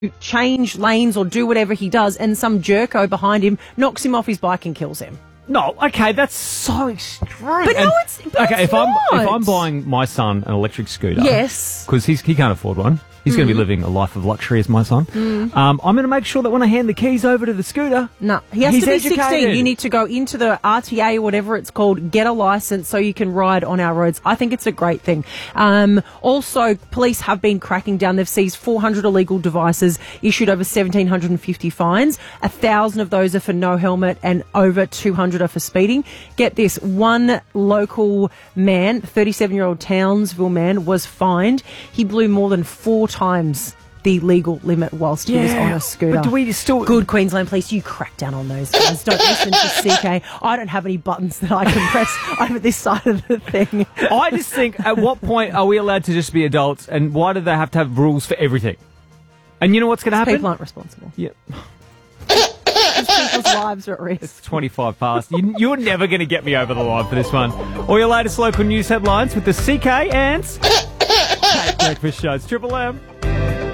change lanes or do whatever he does, and some jerko behind him knocks him off his bike and kills him. No, okay, that's so extreme. But no, it's okay. It's if I'm buying my son an electric scooter, yes, because he can't afford one. He's going to be living a life of luxury as my son. I'm going to make sure that when I hand the keys over to the scooter... No, he has to be 16. You need to go into the RTA or whatever it's called, get a licence so you can ride on our roads. I think it's a great thing. Also, police have been cracking down. They've seized 400 illegal devices, issued over 1,750 fines. 1,000 of those are for no helmet and over 200 are for speeding. Get this, one local man, 37-year-old Townsville man, was fined. He blew more than 4 times the legal limit whilst he was on a scooter. But do we still... Good Queensland Police, you crack down on those guys. Don't listen to CK. I don't have any buttons that I can press over this side of the thing. I just think, at what point are we allowed to just be adults, and why do they have to have rules for everything? And you know what's going to happen? People aren't responsible. Yeah. People's lives are at risk. It's 25 past. You're never going to get me over the line for this one. All your latest local news headlines with the CK and... Breakfast Show. It's Triple M.